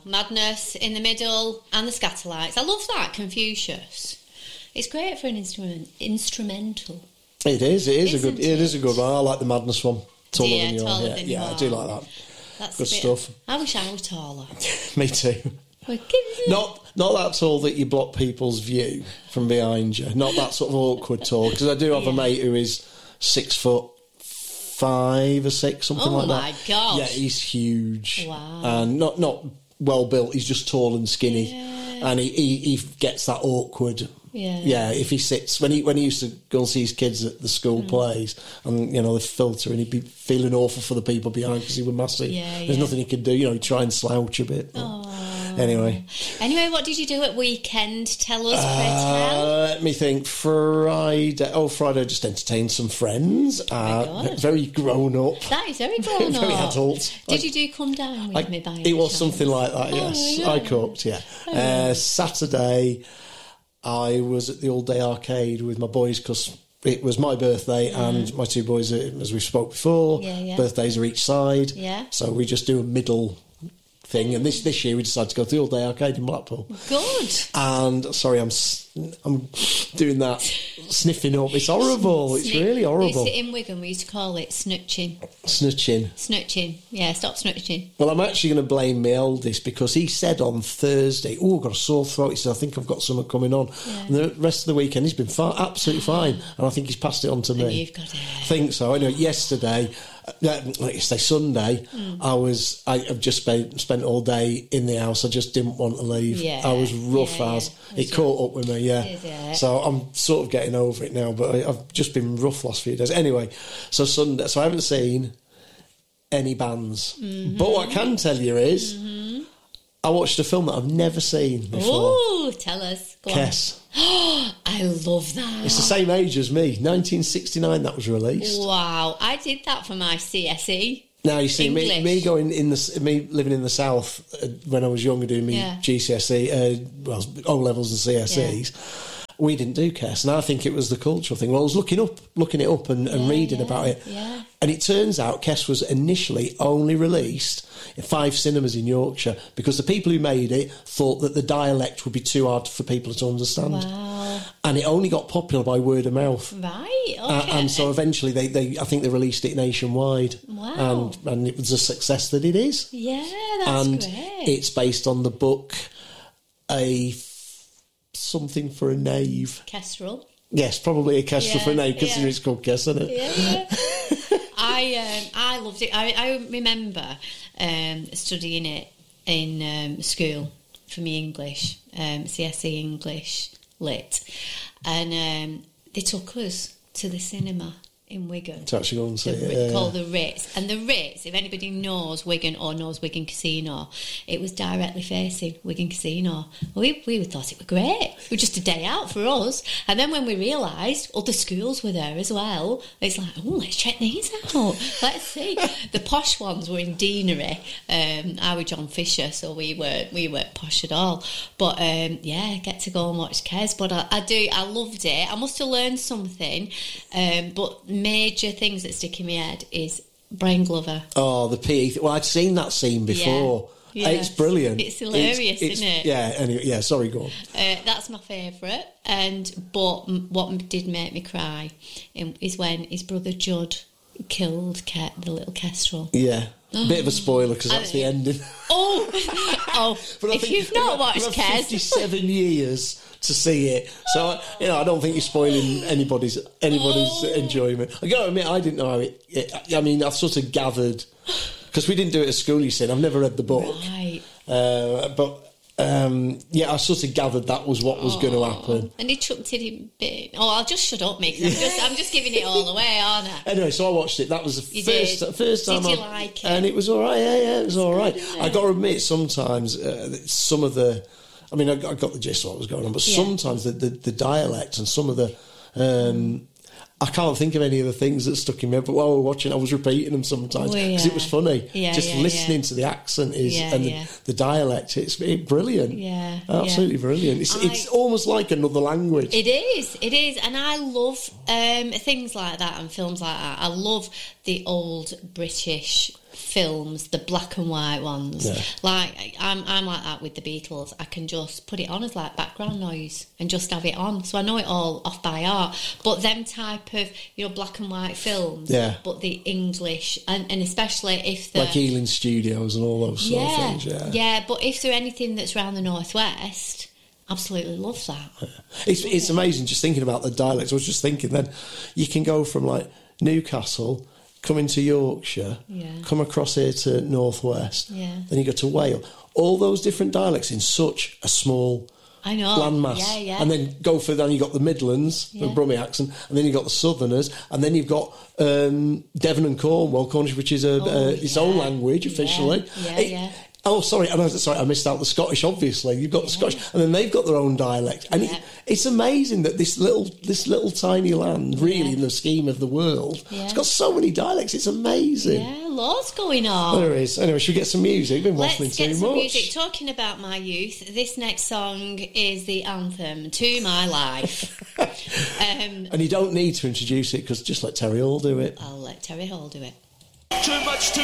Madness in the middle and the Scatterlights. I love that, Confucius. It's great for an instrumental. It is Isn't it is a good one. I like the Madness one. Taller than you are. Yeah, I do like that. That's good stuff. I wish I was taller. Me too. Not that tall that you block people's view from behind you. Not that sort of awkward tall. Because I do have a mate who is 6'5" or 6, something like that. Oh my God! Yeah, he's huge. Wow. And not well built. He's just tall and skinny, and he gets that awkward. Yeah, if he sits when he used to go and see his kids at the school plays, and the filter, and he'd be feeling awful for the people behind because he was massive. There's nothing he could do. He'd try and slouch a bit. Anyway, what did you do at weekend? Tell us, pray tell. Let me think. Friday I just entertained some friends. Very grown up. That is very grown up. Very adult. Did you do come down with me by it was something like that, yes. Yeah. I cooked, yeah. Saturday I was at the All Day Arcade with my boys because it was my birthday and my two boys, as we spoke before, birthdays are each side. Yeah. So we just do a middle thing. And this year we decided to go to the All Day Arcade in Blackpool. Good. And, sorry, I'm doing that, sniffing up. It's horrible. It's really horrible. In Wigan, we used to call it snutching. Snutching. Yeah, stop snutching. Well, I'm actually going to blame my eldest because he said on Thursday, I've got a sore throat. He said, I think I've got something coming on. Yeah. And the rest of the weekend, he's been absolutely fine. And I think he's passed it on to me. And you've got it. I think so. Anyway, Sunday, I've just spent all day in the house. I just didn't want to leave. Yeah. I was rough as. It caught up with me, So I'm sort of getting over it now, but I've just been rough last few days. Anyway, so Sunday, I haven't seen any bands. Mm-hmm. But what I can tell you is I watched a film that I've never seen before. Oh, tell us. Go Kess. I love that. It's the same age as me. 1969 that was released. Wow. I did that for my CSE. Now you see me going me living in the south when I was younger doing my GCSE, O levels and CSEs. We didn't do Kess, and I think it was the cultural thing. Well, I was looking it up and reading about it, and it turns out Kess was initially only released in 5 cinemas in Yorkshire because the people who made it thought that the dialect would be too hard for people to understand. Wow. And it only got popular by word of mouth. Right, okay. And so eventually I think they released it nationwide. Wow. And it was a success that it is. Yeah, that's great. It's based on the book Something for a Knave. Kestrel. Yes, probably a Kestrel for a Knave, because it's called Kess, isn't it? Yeah. I loved it. I remember studying it in school for me English, CSE English Lit, and they took us to the cinema in Wigan. To actually go and see it. Called the Ritz. And the Ritz, if anybody knows Wigan or knows Wigan Casino, it was directly facing Wigan Casino. We thought it was great. It was just a day out for us. And then when we realised other schools were there as well, it's like, let's check these out. Let's see. The posh ones were in Deanery. I was John Fisher, so we weren't posh at all. But get to go and watch Kes. But I loved it. I must have learned something. But major things that stick in my head is Brian Glover. Oh, the PE. Well, I'd seen that scene before. Yeah. It's brilliant. It's hilarious, isn't it? Yeah. Anyway, sorry, go on. That's my favourite. But what did make me cry is when his brother Judd killed the little Kestrel. Yeah. Bit of a spoiler because that's the ending. But if you've not watched Kes, 57 years to see it, so I don't think you're spoiling anybody's enjoyment. I got to admit, I didn't know how I've sort of gathered because we didn't do it at school. You said I've never read the book, right? I sort of gathered that was what was going to happen. And he chucked it in bit. I'll just shut up, mate. I'm just giving it all away, aren't I? Anyway, so I watched it. That was the first time. Did you like it? And it was all right. Yeah, it was all right. I got to admit, sometimes some of the. I mean, I got the gist of what was going on, but sometimes the dialect and some of the. I can't think of any of the things that stuck in me, but while we were watching, I was repeating them sometimes because it was funny. Listening to the accent the dialect, it's brilliant. Yeah, absolutely brilliant. It's almost like another language. It is, and I love things like that and films like that. I love the old British films, the black and white ones. Yeah. Like I'm like that with the Beatles. I can just put it on as like background noise and just have it on, so I know it all off by heart. But them type of, you know, black and white films, yeah, but the English, and especially if they're like Ealing Studios and all those sort of things. Yeah, but if they're anything that's around the northwest, absolutely love that. It's amazing just thinking about the dialects. I was just thinking then, you can go from like Newcastle, come into Yorkshire, come across here to northwest, then you go to Wales. All those different dialects in such a small landmass. And then go further down, you've got the Midlands, the Brummie accent, and then you've got the Southerners, and then you've got Devon and Cornish, which is its own language officially. Oh, sorry, I missed out the Scottish, obviously. You've got the Scottish, and then they've got their own dialect. And it's amazing that this little tiny land, really, in the scheme of the world, it's got so many dialects. It's amazing. Yeah, lots going on. There is. Anyway, should we get some music? We've been waffling too much. Let's get some music. Talking about my youth, this next song is the anthem to my life. And you don't need to introduce it, because just let Terry Hall do it. I'll let Terry Hall do it. Too much